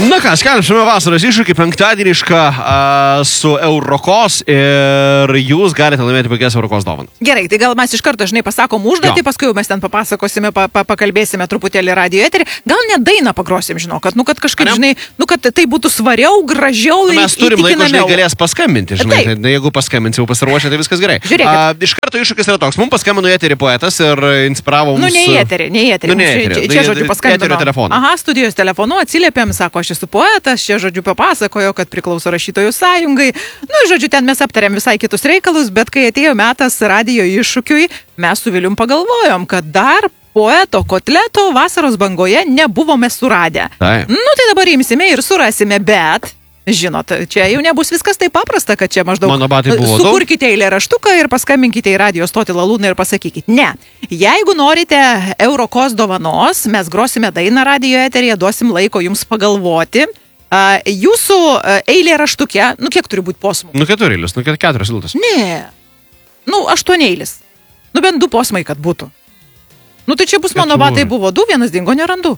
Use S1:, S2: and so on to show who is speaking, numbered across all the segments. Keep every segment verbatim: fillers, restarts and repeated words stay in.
S1: Na ką, skelbsime vasaros iššūkį penktadienišką a, su Eurokos ir jūs galite laimėti puikias Eurokos dovanas.
S2: Gerai, tai gal mes iš karto, žinai, pasakom užduotį,
S1: Jo.
S2: paskui jau mes ten papasakosime, pa, pa, pakalbėsime truputėlį radio eterį. Gal net dainą pagrosim, žinau, kad, nu, kad kažkaip,
S1: Ane?
S2: žinai, nu, kad tai būtų svariau, gražiau
S1: Nu,
S2: ir
S1: mes turim laiko, žinai,
S2: įtikinamiau.
S1: galės paskambinti, žinai,
S2: Taip.
S1: tai jeigu paskambins jau pasiruošę, tai viskas gerai.
S2: Žiūrėkit.
S1: A, iš karto iššūkis yra toks, mums paskambino į eterį poetas ir inspiravo
S2: Nu,
S1: mums...
S2: ne į eterį, ne į eterį.
S1: Nu, ne į
S2: Čia-
S1: eterį.
S2: Čia,
S1: Tai
S2: žodžiu,
S1: eterio
S2: paskambino.
S1: telefonu.
S2: Aha, studijos telefonu atsiliepėm, sako, aš esu poetas, čia, žodžiu, papasakojo, kad priklauso rašytojų sąjungai. Nu, žodžiu, ten mes aptarėm visai kitus reikalus, bet kai atėjo metas radio iššūkiui, mes su Vilium pagalvojom, kad dar poeto kotleto vasaros bangoje nebuvome suradę.
S1: Taip.
S2: Nu, tai dabar imsime ir surasime, bet... Žinot, čia jau nebus viskas taip paprasta, kad čia maždaug
S1: Mano batai buvo daug.
S2: sukurkite eilėraštuką ir paskambinkite į radio stotį Lalūną ir pasakykite. Ne, jeigu norite Eurokos dovanos, mes grosime dainą radio eteryje, duosim laiko jums pagalvoti. A, jūsų a, eilėraštuke, nu kiek turi būti posmų?
S1: Nu, keturėlis, nu, keturios iltas.
S2: Ne, nu aštuonėlis. Nu bent du posmai, kad būtų. Nu tai čia bus mano
S1: Keturi.
S2: batai buvo du, vienas dingo, nerandu.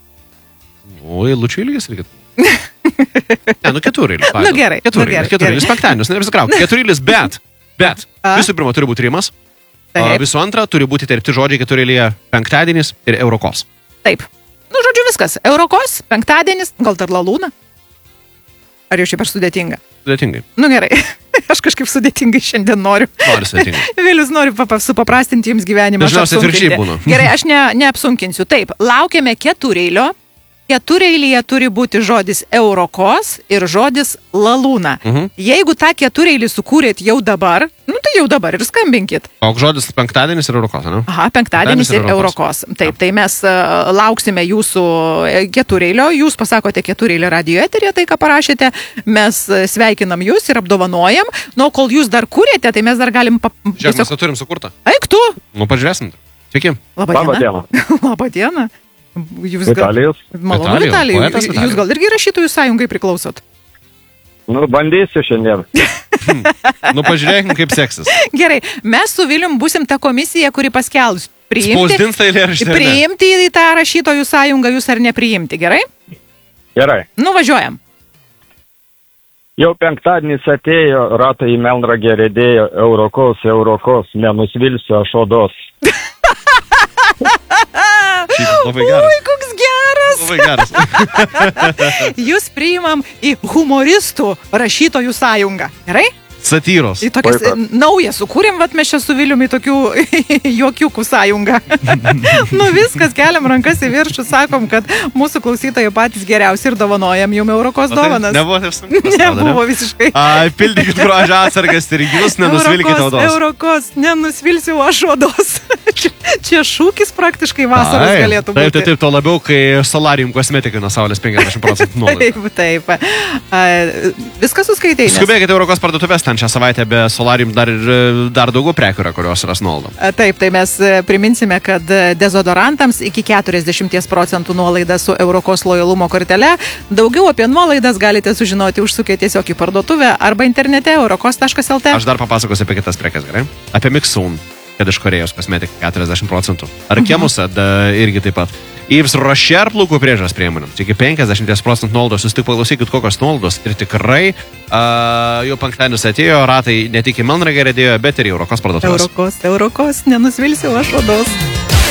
S1: O, eilučių ilgis reikia. Ne, nu, keturėlis.
S2: Nu, gerai, nu,
S1: Keturėlis,
S2: gerai,
S1: keturėlis, penktadienis, neapsikrauk. Keturėlis, bet, bet,
S2: A?
S1: visų pirma, turi būti rimas. O
S2: Taip.
S1: visų antra, turi būti terpti žodžiai keturėlyje penktadienis ir Eurokos.
S2: Taip. Nu, žodžiu, viskas. Eurokos, penktadienis, gal dar Lalūna. Ar jau šiaip aš sudėtinga?
S1: Sudėtingai.
S2: Nu gerai, aš kažkaip sudėtingai šiandien noriu.
S1: Nori sudėtingai.
S2: Vėlius noriu papa- supaprastinti jums gyvenimą. aš
S1: Dažniausiai atvirkščiai
S2: apsunkinti.
S1: būna.
S2: Gerai, aš ne, neapsunkinsiu. Taip, laukiame ketureilio. Ketureilyje turi būti žodis Eurokos ir žodis Lalūna.
S1: Mhm.
S2: Jeigu tą ketureilį sukūrėt jau dabar, nu tai jau dabar ir skambinkit.
S1: O žodis penktadienis ir Eurokos, ne?
S2: Aha, penktadienis ir Eurokos. Taip, tai mes uh, lauksime jūsų e, ketureilio, jūs pasakote ketureilio radio eterėje, tai ką parašėte, mes e, sveikinam jūs ir apdovanojam, nu, kol jūs dar kūrėte, tai mes dar galim... Pa...
S1: Žiūrėk, mes to turim sukurtą.
S2: Eik tu!
S1: Nu, pažiūrėsim. Sveiki.
S2: Labą
S3: Labą
S2: dieną.
S3: dieną.
S2: Labą dieną. Jūs gal...
S3: Vitalijus.
S2: Malonu,
S1: Vitalijau,
S2: Vitalijau.
S1: poetas
S2: Jūs
S1: Vitalijau.
S2: gal irgi rašytojų sąjungai priklausot?
S3: Nu, bandysiu šiandien.
S1: Nu, pažiūrėkim, kaip seksis.
S2: Gerai, mes su Vilium busim ta komisija, kuri paskelbs priimti,
S1: Spausdins tai eilėraštį. ar ne?
S2: priimti į tą rašytojų sąjungą jūs ar nepriimti, gerai?
S3: Gerai.
S2: Nuvažiuojam.
S3: Jau penktadienis atėjo, ratai į melnragę rėdėjo, Eurokos, Eurokos, nenusvilsiu aš odos.
S1: Šiaip labai geras.
S2: Oi, koks geras!
S1: Labai geras.
S2: Jūs priimam į humoristų rašytojų sąjungą, gerai?
S1: Satyros.
S2: Į tokias
S3: Puiku.
S2: naują sukūrėm, vat mes čia su Viliumi tokių juokiukų sąjungą. Nu viskas, keliam rankas į viršų, sakom, kad mūsų klausytojai patys geriausi ir dovanojam jum Eurokos dovanas.
S1: Nebuvo taip sunku.
S2: Nebuvo visiškai.
S1: Ai, pildykit grožio atsargas ir jūs nenusvilkite
S2: Eurokos,
S1: odos.
S2: Eurokos, nenusvilsiu aš odos. čia, čia šūkis praktiškai vasaros
S1: Ai,
S2: galėtų
S1: taip,
S2: būti.
S1: taip, taip, to labiau, kai solarium kosmetika nuo saulės penkiasdešimt procentų nuolaida.
S2: Taip, taip. A, viską suskaitai. nes-
S1: Skubėkite Eurokos parduotuvės, ten šią savaitę be solarium dar, ir- dar daugiau prekių yra, kurios yra nuolaida.
S2: A, Taip, tai mes e, priminsime, kad e, dezodorantams iki keturiasdešimt procentų nuolaida su Eurokos lojalumo kortele. Daugiau apie nuolaidas galite sužinoti užsukę tiesiog į parduotuvę arba internete eurokos taškas lt.
S1: Aš dar papasakosiu apie kitas prekes, gerai? Apie Mixun, kad iš Korejos kosmetika keturiasdešimt procentų. Ar Kemusa da, irgi taip pat. Yves Rocher plaukų priežiūros priemonėms. Iki penkiasdešimt procentų nuolaidos. Jūs tik paklausykit, kokios nuolaidos. Ir tikrai uh, jau penktadienis atėjo, ratai ne tik į Melnragę rėdėjo, bet ir į Eurokos parduotuvės.
S2: Eurokos, Eurokos, nenusvilsiu aš odos.